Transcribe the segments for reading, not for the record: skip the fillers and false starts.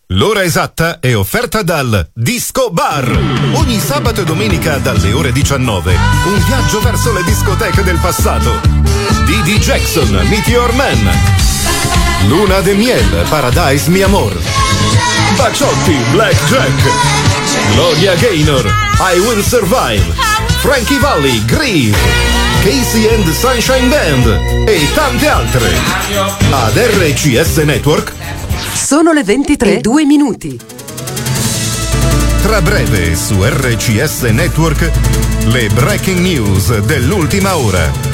L'ora esatta è offerta dal Disco Bar. Ogni sabato e domenica dalle ore 19. Un viaggio verso le discoteche del passato. Didi Jackson, Meteor Man. Luna de Miel, Paradise Mi Amor. Bacciotti, Black Jack. Gloria Gaynor, I Will Survive. Frankie Valli, Grieve. Casey and the Sunshine Band e tante altre. Ad RCS Network sono le 23:02. Tra breve su RCS Network le breaking news dell'ultima ora.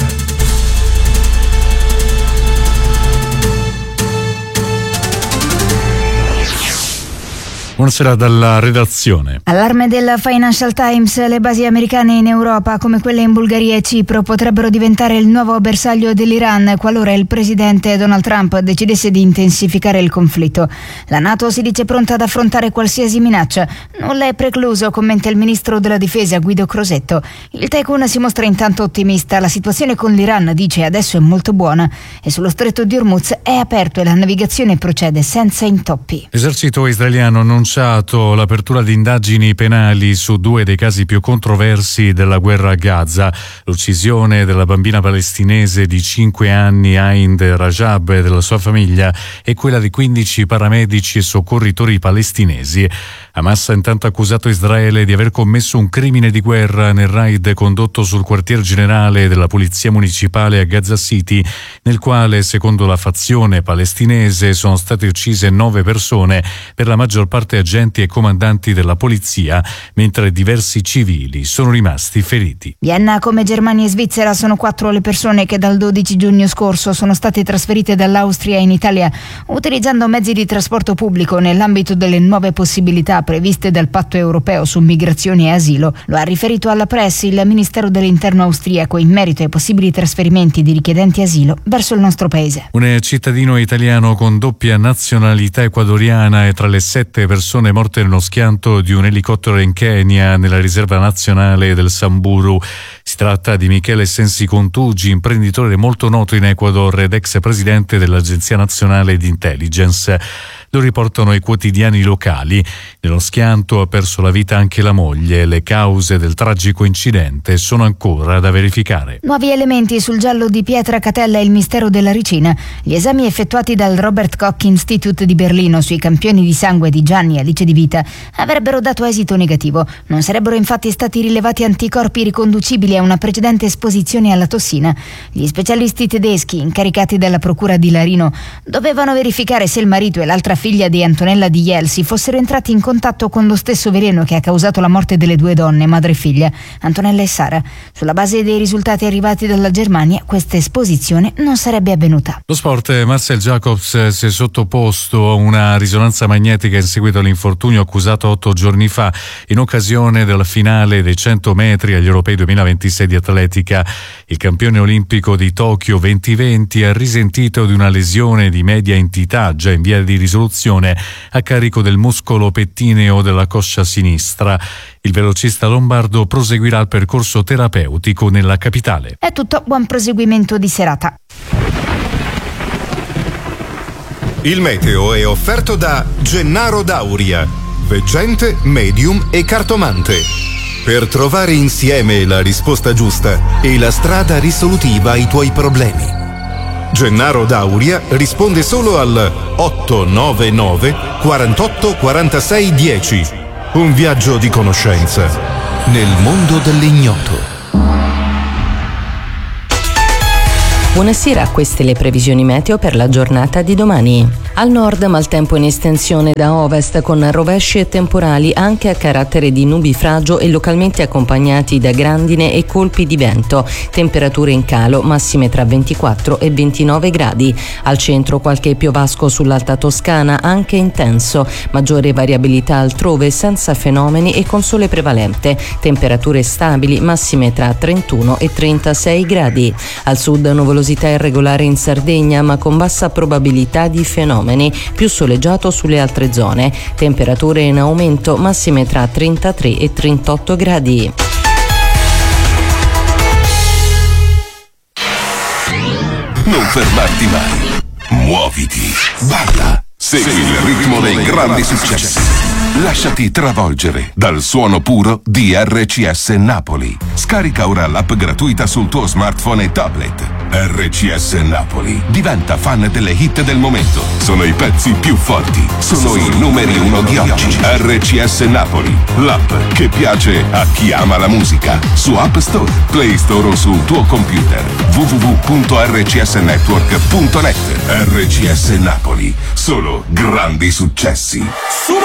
Buonasera dalla redazione. Allarme del Financial Times: le basi americane in Europa, come quelle in Bulgaria e Cipro, potrebbero diventare il nuovo bersaglio dell'Iran qualora il presidente Donald Trump decidesse di intensificare il conflitto. La NATO si dice pronta ad affrontare qualsiasi minaccia. Nulla è precluso, commenta il ministro della difesa Guido Crosetto. Il Tycoon si mostra intanto ottimista. La situazione con l'Iran, dice, adesso è molto buona e sullo stretto di Hormuz è aperto e la navigazione procede senza intoppi. L'esercito israeliano ha annunciato l'apertura di indagini penali su 2 dei casi più controversi della guerra a Gaza: l'uccisione della bambina palestinese di 5 anni Aind Rajab e della sua famiglia e quella di 15 paramedici e soccorritori palestinesi. Hamas ha intanto accusato Israele di aver commesso un crimine di guerra nel raid condotto sul quartier generale della polizia municipale a Gaza City, nel quale, secondo la fazione palestinese, sono state uccise 9 persone, per la maggior parte agenti e comandanti della polizia, mentre diversi civili sono rimasti feriti. Vienna, come Germania e Svizzera, sono 4 le persone che dal 12 giugno scorso sono state trasferite dall'Austria in Italia utilizzando mezzi di trasporto pubblico nell'ambito delle nuove possibilità previste dal Patto europeo su migrazione e asilo. Lo ha riferito alla Press il Ministero dell'Interno austriaco in merito ai possibili trasferimenti di richiedenti asilo verso il nostro paese. Un cittadino italiano con doppia nazionalità ecuadoriana è tra le 7 persone morte nello schianto di un elicottero in Kenya, nella riserva nazionale del Samburu. Si tratta di Michele Sensi Contugi, imprenditore molto noto in Ecuador ed ex presidente dell'Agenzia Nazionale di Intelligence. Lo riportano i quotidiani locali. Nello schianto ha perso la vita anche la moglie. Le cause del tragico incidente sono ancora da verificare. Nuovi elementi sul giallo di Pietra Catella e il mistero della Ricina. Gli esami effettuati dal Robert Koch Institute di Berlino sui campioni di sangue di Gianni e Alice Di Vita avrebbero dato esito negativo. Non sarebbero infatti stati rilevati anticorpi riconducibili a una precedente esposizione alla tossina. Gli specialisti tedeschi, incaricati dalla procura di Larino, dovevano verificare se il marito e l'altra figlia di Antonella Di Jelsi fossero entrati in contatto con lo stesso veleno che ha causato la morte delle 2 donne, madre e figlia, Antonella e Sara. Sulla base dei risultati arrivati dalla Germania, questa esposizione non sarebbe avvenuta. Lo sport: Marcel Jacobs si è sottoposto a una risonanza magnetica in seguito all'infortunio accusato 8 giorni fa in occasione della finale dei 100 metri agli Europei 2026 di atletica. Il campione olimpico di Tokyo 2020 ha risentito di una lesione di media entità già in via di risoluzione a carico del muscolo pettineo della coscia sinistra. Il velocista lombardo proseguirà il percorso terapeutico nella capitale. È tutto, buon proseguimento di serata. Il meteo è offerto da Gennaro Dauria, veggente, medium e cartomante. Per trovare insieme la risposta giusta e la strada risolutiva ai tuoi problemi. Gennaro Dauria risponde solo al 899 48 46 10. Un viaggio di conoscenza nel mondo dell'ignoto. Buonasera, queste le previsioni meteo per la giornata di domani. Al nord maltempo in estensione da ovest con rovesci e temporali anche a carattere di nubifragio e localmente accompagnati da grandine e colpi di vento. Temperature in calo, massime tra 24 e 29 gradi. Al centro qualche piovasco sull'Alta Toscana, anche intenso. Maggiore variabilità altrove, senza fenomeni e con sole prevalente. Temperature stabili, massime tra 31 e 36 gradi. Al sud nuvolosità irregolare in Sardegna, ma con bassa probabilità di fenomeni. Più soleggiato sulle altre zone. Temperature in aumento, massime tra 33 e 38 gradi. Non fermarti mai. Muoviti. Balla. Segui il ritmo dei grandi successi. Lasciati travolgere dal suono puro di RCS Napoli. Scarica ora l'app gratuita sul tuo smartphone e tablet. RCS Napoli. Diventa fan delle hit del momento. Sono i pezzi più forti. Sono i numeri 1 di oggi. RCS Napoli. L'app che piace a chi ama la musica. Su App Store, Play Store o sul tuo computer. www.rcsnetwork.net. RCS Napoli. Solo grandi successi.